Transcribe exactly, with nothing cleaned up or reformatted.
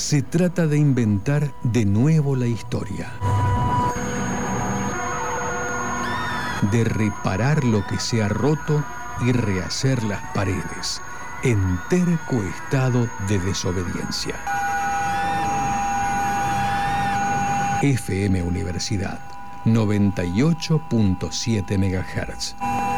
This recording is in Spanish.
Se trata de inventar de nuevo la historia. De reparar lo que se ha roto y rehacer las paredes en terco estado de desobediencia. F M Universidad noventa y ocho punto siete megahertz.